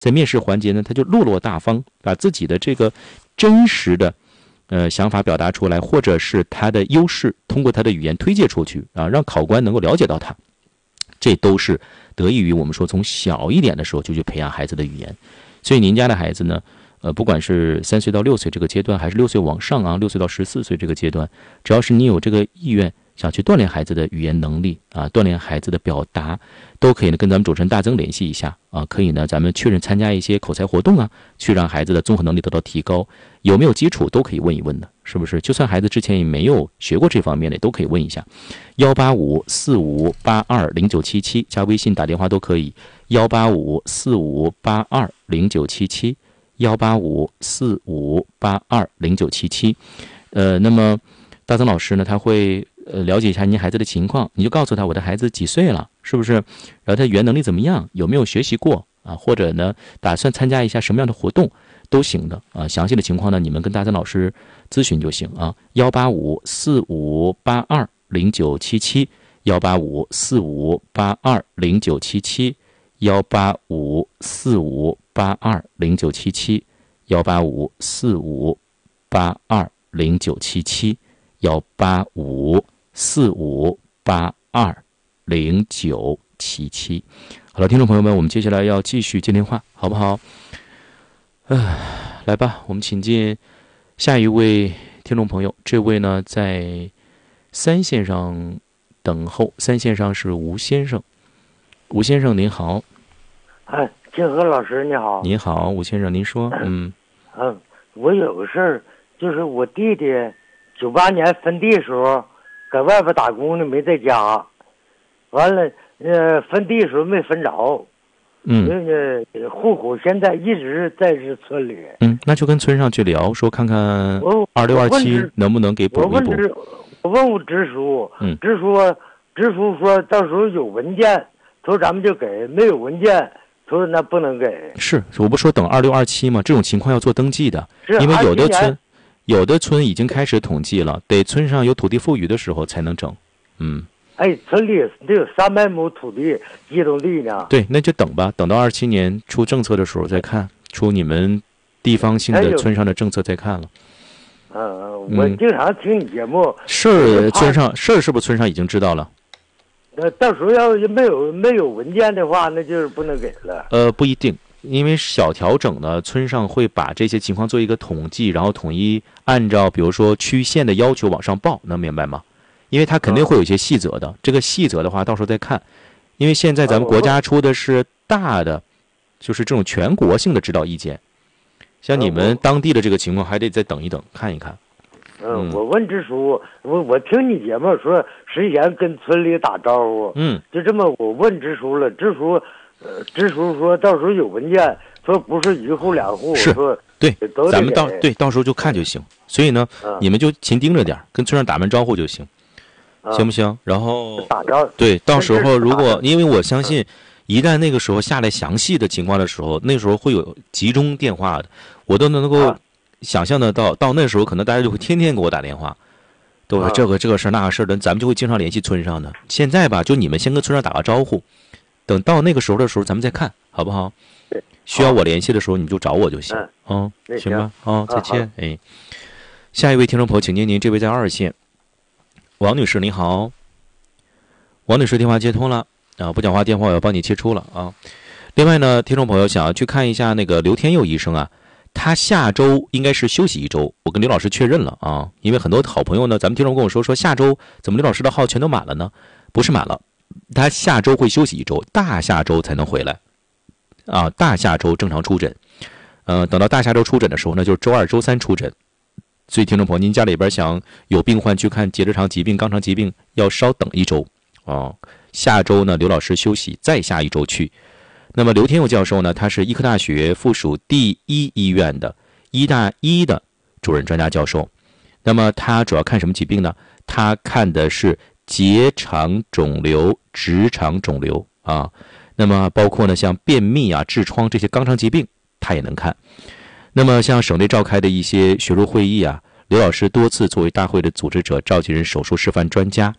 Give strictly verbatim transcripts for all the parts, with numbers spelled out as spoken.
在面试环节呢，他就落落大方，把自己的这个真实的呃想法表达出来，或者是他的优势通过他的语言推介出去啊，让考官能够了解到他。这都是得益于我们说从小一点的时候就去培养孩子的语言。所以您家的孩子呢，呃，不管是三岁到六岁这个阶段，还是六岁往上啊，六岁到十四岁这个阶段，只要是你有这个意愿，想去锻炼孩子的语言能力啊，锻炼孩子的表达，都可以呢跟咱们主持人大曾联系一下啊，可以呢咱们确认参加一些口才活动啊，去让孩子的综合能力得到提高。有没有基础都可以问一问的，是不是？就算孩子之前也没有学过这方面的，都可以问一下。幺八五四五八二零九七七加微信打电话都可以。幺八五四五八二零九七七，幺八五四五八二零九七七。呃，那么大曾老师呢，他会呃了解一下您孩子的情况，你就告诉他我的孩子几岁了，是不是？然后他语言能力怎么样，有没有学习过啊？或者呢，打算参加一下什么样的活动都行的啊。详细的情况呢，你们跟大曾老师咨询就行啊。幺八五四五八二零九七七，幺八五四五八二零九七七。幺八五四五八二零九七七，幺八五四五八二零九七七，幺八五四五八二零九七七。好了，听众朋友们，我们接下来要继续接电话，好不好？呃，来吧，我们请进下一位听众朋友。这位呢，在三线上等候，三线上是吴先生。吴先生您好。 哎，金河老师你好。 您好，吴先生，您说。嗯嗯，我有个事儿，就是我弟弟九八年分地的时候，在外边打工呢，没在家。完了，呃，分地的时候没分着。 嗯。 那个户口现在一直在这村里。 嗯，那就跟村上去聊，说看看二六二七能不能给补一补。 我问支，我问我支书， 嗯， 支书支书说到时候有文件，他说咱们就给；没有文件，他说那不能给。 是，我不说等二六二七吗？这种情况要做登记的， 是因为有的村，有的村已经开始统计了，得村上有土地富裕的时候才能整。嗯。 哎，村里得有三百亩土地机动地呢。 对，那就等吧，等到二七年出政策的时候再看，出你们地方性的村上的政策再看了。 嗯，我经常听你节目。 事儿村上事儿是不是村上已经知道了？ 呃，到时候要没有没有文件的话，那就是不能给了。 呃，不一定，因为小调整呢，村上会把这些情况做一个统计，然后统一按照比如说区县的要求往上报，能明白吗？因为它肯定会有一些细则的，这个细则的话到时候再看。因为现在咱们国家出的是大的，就是这种全国性的指导意见，像你们当地的这个情况还得再等一等，看一看。 嗯，我问支书，我我听你节目说谁先跟村里打招呼， 嗯， 就这么我问支书了，支书，呃，支书说到时候有文件，说不是一户两户， 是， 说对，咱们到对到时候就看就行。所以呢， 嗯、 你们就勤盯着点，跟村上打门招呼就行。行不行？然后打招对，到时候如果因为我相信，一旦那个时候下来详细的情况的时候，那时候会有集中电话的，我都能够想象得到。到那时候，可能大家就会天天给我打电话，对吧？这个这个事儿那个事儿的，咱们就会经常联系村上的。现在吧，就你们先跟村上打个招呼，等到那个时候的时候，咱们再看，好不好？需要我联系的时候，你们就找我就行。嗯，行吧。啊，再见。哎，下一位听众朋友，请接您，这位在二线。王女士您好，王女士电话接通了啊，不讲话电话我要帮你切出了啊。另外呢，听众朋友想要去看一下那个刘天佑医生啊，他下周应该是休息一周，我跟刘老师确认了啊，因为很多好朋友呢，咱们听众跟我说说下周怎么刘老师的号全都满了呢？不是满了，他下周会休息一周，大下周才能回来啊，大下周正常出诊，呃，等到大下周出诊的时候呢，就是周二、周三出诊。所以听众朋友，您家里边想有病患去看结直肠疾病、肛肠疾病，要稍等一周哦。下周呢，刘老师休息，再下一周去。那么刘天佑教授呢，他是医科大学附属第一医院的医大一的主任专家教授。那么他主要看什么疾病呢？他看的是结肠肿瘤、直肠肿瘤啊。那么包括呢，像便秘啊、痔疮这些肛肠疾病，他也能看。那么像省内召开的一些学术会议啊，刘老师多次作为大会的组织者、召集人、手术示范专家，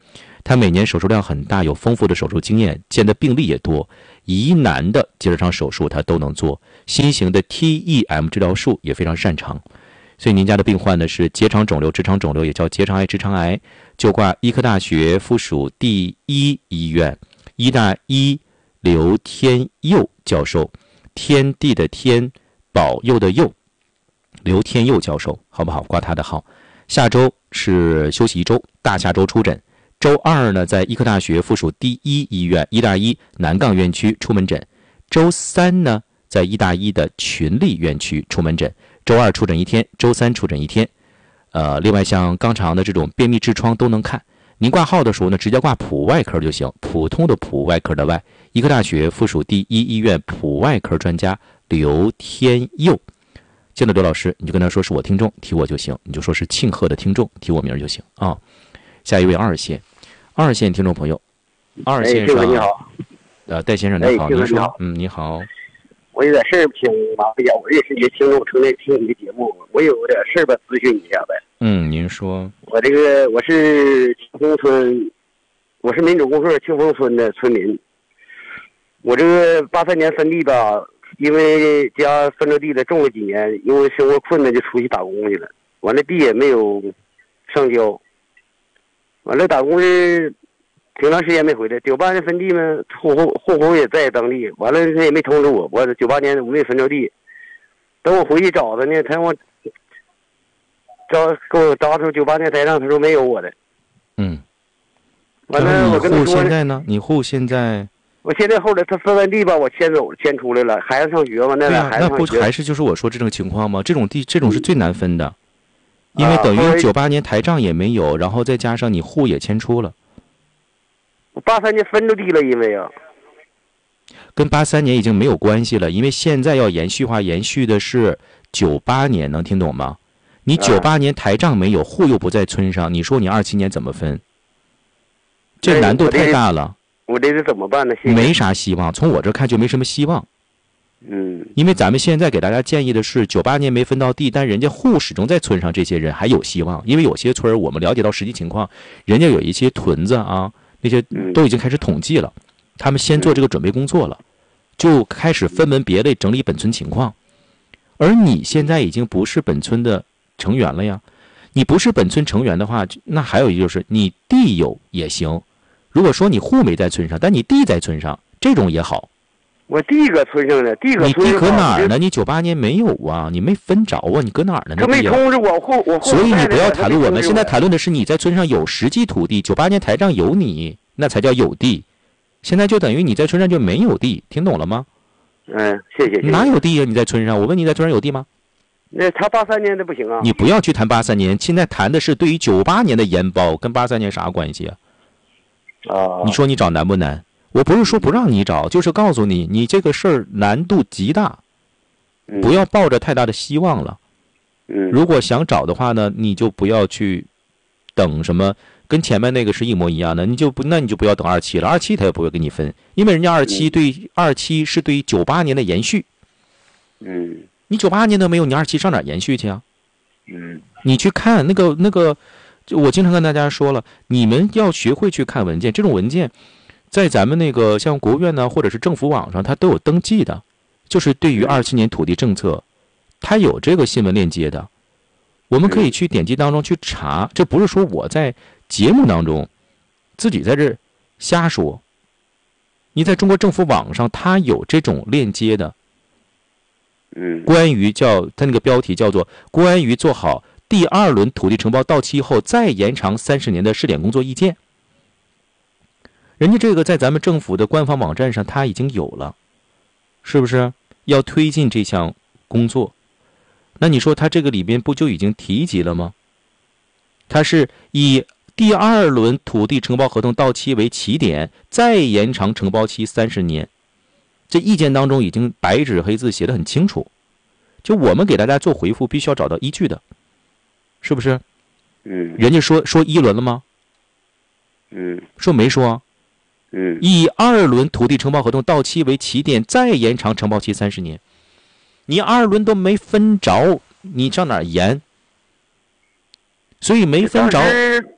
他每年手术量很大，有丰富的手术经验，见的病例也多，疑难的结直肠手术他都能做，新型的 T E M 治疗术也非常擅长。所以您家的病患呢是结肠肿瘤、直肠肿瘤，也叫结肠癌、直肠癌，就挂医科大学附属第一医院医大医刘天佑教授，天地的天，保佑的佑，刘天佑教授，好不好？挂他的号。下周是休息一周，大下周出诊。周二呢，在医科大学附属第一医院医大一南岗院区出门诊。周三呢，在医大一的群力院区出门诊。周二出诊一天，周三出诊一天。呃，另外像肛肠的这种便秘痔疮都能看。您挂号的时候呢，直接挂普外科就行，普通的普，外科的外。医科大学附属第一医院普外科专家刘天佑。见到刘老师，你就跟他说是我听众，提我就行，你就说是庆贺的听众，提我名就行啊。下一位二线，二线听众朋友，二线上， 哎、你好， 呃，戴先生你好， 哎、 您说， 你好， 嗯，你好， 我有点事儿请麻烦一下，我也是一个听众，成天听你的节目，我有点事儿吧，咨询你一下呗。 嗯，您说。 我这个我是庆丰村，我是民主公社庆丰村的村民。我这个八三年分地吧，因为家分着地了，种了几年，因为生活困难就出去打工去了，完了地也没有上交。完了，打工是挺长时间没回来。九八年分地嘛，户口户口也在当地。完了，他也没通知我。我九八年我没分着地，等我回去找他呢，他让我找给我找出九八年台账，他说没有我的。 嗯。 完了，我跟他说。 你户现在呢？你户现在？ 我现在后来他分完地吧，我迁走迁出来了，孩子上学嘛，那俩孩子上学。 那不还是就是我说这种情况吗？这种地这种是最难分的。嗯因为等于九八年台账也没有，然后再加上你户也迁出了。 八三年分着地了，因为啊， 跟八三年已经没有关系了，因为现在要延续化，延续的是九八年，能听懂吗？你九八年台账没有，户又不在村上，你说你二七年怎么分？这难度太大了。 我这是怎么办呢？ 没啥希望，从我这看就没什么希望。 嗯， 因为咱们现在给大家建议的是，九八年没分到地，但人家户始终在村上，这些人还有希望。因为有些村我们了解到实际情况，人家有一些屯子啊，那些都已经开始统计了，他们先做这个准备工作了，就开始分门别类整理本村情况。而你现在已经不是本村的成员了呀，你不是本村成员的话，那还有一就是你地有也行。如果说你户没在村上，但你地在村上，这种也好。 我地搁村上呢，地搁村上。 你地搁哪儿呢？你九八年没有啊，你没分着啊，你搁哪儿呢？ 他没通知我户，我户。 所以你不要谈论我们，现在谈论的是你在村上有实际土地，九八年台账有你，那才叫有地。现在就等于你在村上就没有地，听懂了吗？ 嗯，谢谢。谢谢哪有地呀？你在村上？我问你在村上有地吗？ 那他八三年的不行啊。 你不要去谈八三年，现在谈的是对于九八年的延包，跟八三年啥关系啊？ 啊。 你说你找难不难？我不是说不让你找，就是告诉你，你这个事儿难度极大，不要抱着太大的希望了。 嗯， 如果想找的话呢，你就不要去等什么，跟前面那个是一模一样的，你就不，那你就不要等二期了，二期他也不会给你分，因为人家二期对二期是对九八年的延续。 嗯， 你九八年都没有，你二期上哪儿延续去啊？ 嗯， 你去看那个那个，就我经常跟大家说了，你们要学会去看文件，这种文件。在咱们那个像国务院呢，或者是政府网上，它都有登记的，就是对于二七年土地政策，它有这个新闻链接的，我们可以去点击当中去查。这不是说我在节目当中自己在这瞎说，你在中国政府网上它有这种链接的。 嗯， 关于叫它那个标题叫做“关于做好第二轮土地承包到期后再延长三十年的试点工作意见”。人家这个在咱们政府的官方网站上他已经有了，是不是要推进这项工作？那你说他这个里边不就已经提及了吗？他是以第二轮土地承包合同到期为起点，再延长承包期三十年。这意见当中已经白纸黑字写得很清楚，就我们给大家做回复必须要找到依据的，是不是？ 嗯， 人家说说一轮了吗？ 嗯， 说没说？ 嗯， 以二轮土地承包合同到期为起点，再延长承包期三十年。你二轮都没分着，你上哪儿延？所以没分着。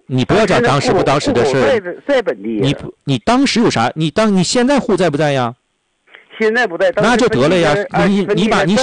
你不要讲当时不当时的事儿。 在本地。 你你当时有啥？你当你现在户在不在呀？ 现在不在。 那就得了呀。你你把你